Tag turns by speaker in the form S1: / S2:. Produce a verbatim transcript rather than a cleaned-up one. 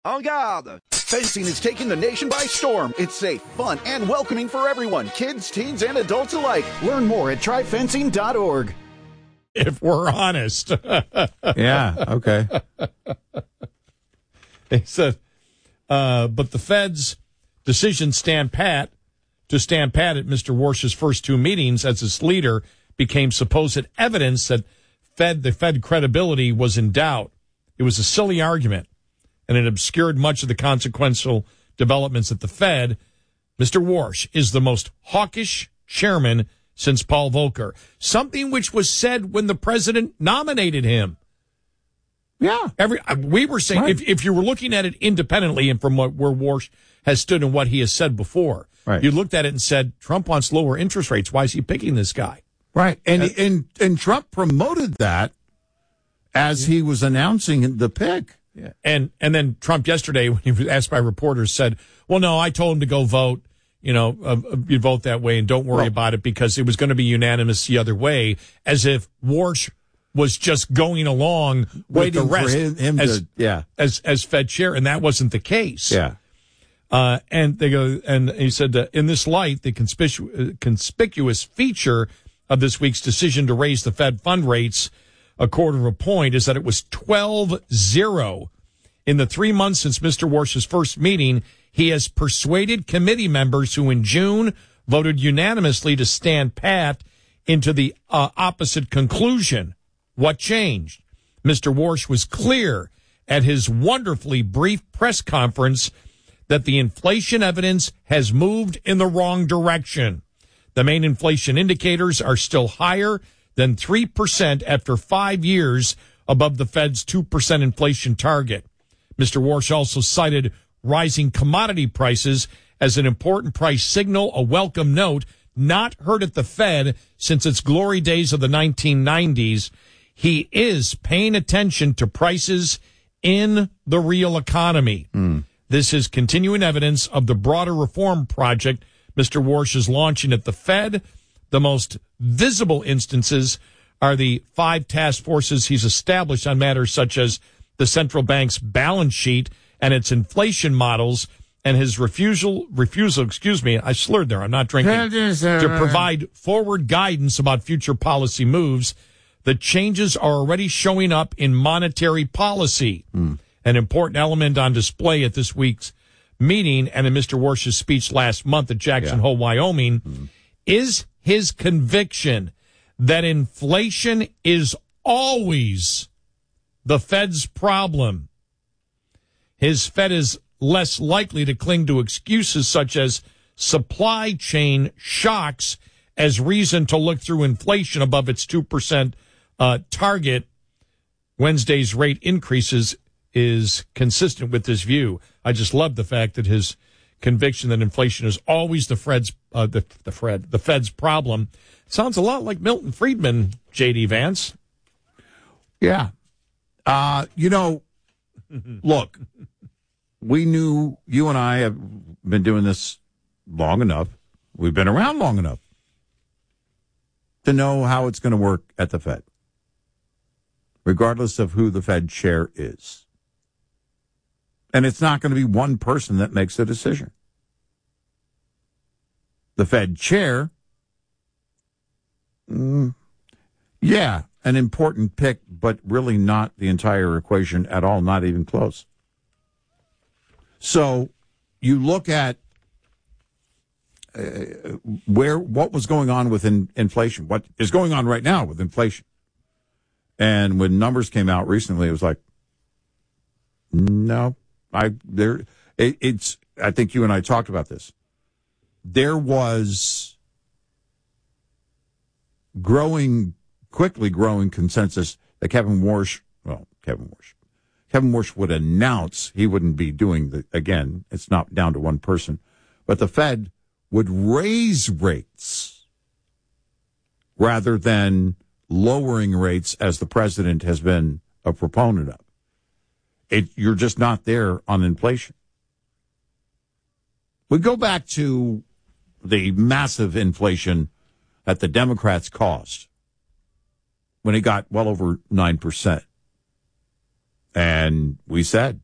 S1: En garde! Fencing is taking the nation by storm. It's safe, fun, and welcoming for everyone, kids, teens, and adults alike. Learn more at try fencing dot org.
S2: If we're honest.
S3: Yeah, okay.
S2: They said, uh, but the Fed's decision stand pat to stand pat at Mister Warsh's first two meetings as its leader became supposed evidence that Fed the Fed credibility was in doubt. It was a silly argument, and it obscured much of the consequential developments at the Fed. Mister Warsh is the most hawkish chairman since Paul Volcker, something which was said when the president nominated him.
S3: Yeah.
S2: Every we were saying,
S3: right.
S2: if, if you were looking at it independently and from what, where Warsh has stood and what he has said before,
S3: right.
S2: you looked at it and said, Trump wants lower interest rates. Why is he picking this guy?
S3: Right. And, uh, and, and Trump promoted that as he was announcing the pick.
S2: Yeah. And and then Trump yesterday, when he was asked by reporters, said, well, no, I told him to go vote. You know, uh, you vote that way and don't worry well, about it because it was going to be unanimous the other way, as if Warsh was just going along with the rest
S3: for him, him
S2: as,
S3: to, yeah.
S2: as, as Fed chair, and that wasn't the case.
S3: Yeah.
S2: Uh, and they go, and he said, uh, in this light, the conspicu- conspicuous feature of this week's decision to raise the Fed fund rates a quarter of a point is that it was twelve zero. In the three months since Mister Warsh's first meeting, he has persuaded committee members who in June voted unanimously to stand pat into the uh, opposite conclusion. What changed? Mister Warsh was clear at his wonderfully brief press conference that the inflation evidence has moved in the wrong direction. The main inflation indicators are still higher than three percent after five years above the Fed's two percent inflation target. Mister Warsh also cited rising commodity prices as an important price signal, a welcome note, not heard at the Fed since its glory days of the nineteen nineties. He is paying attention to prices in the real economy. Mm. This is continuing evidence of the broader reform project Mister Warsh is launching at the Fed. The most visible instances are the five task forces he's established on matters such as the central bank's balance sheet and its inflation models, and his refusal, refusal, excuse me, I slurred there, I'm not drinking, to provide forward guidance about future policy moves. The changes are already showing up in monetary policy, mm. an important element on display at this week's meeting and in Mister Warsh's speech last month at Jackson yeah. Hole, Wyoming, mm. is his conviction that inflation is always the Fed's problem. His Fed is less likely to cling to excuses such as supply chain shocks as reason to look through inflation above its two percent uh, target. Wednesday's rate increases is consistent with this view. I just love the fact that his conviction that inflation is always the Fed's uh, the the Fed the Fed's problem sounds a lot like Milton Friedman. J D Vance.
S3: Yeah, uh, you know, look, we knew you and I have been doing this long enough. We've been around long enough to know how it's going to work at the Fed, regardless of who the Fed chair is. And it's not going to be one person that makes the decision. The Fed chair, mm, yeah, an important pick, but really not the entire equation at all, not even close. So you look at uh, where what was going on with in, inflation, what is going on right now with inflation. And when numbers came out recently, it was like, no, I there. It, it's. I think you and I talked about this. There was growing, quickly growing consensus that Kevin Warsh, well, Kevin Warsh, Kevin Warsh would announce he wouldn't be doing the, again, it's not down to one person, but the Fed would raise rates rather than lowering rates as the president has been a proponent of. It, you're just not there on inflation. We go back to the massive inflation that the Democrats caused when it got well over nine percent. And we said,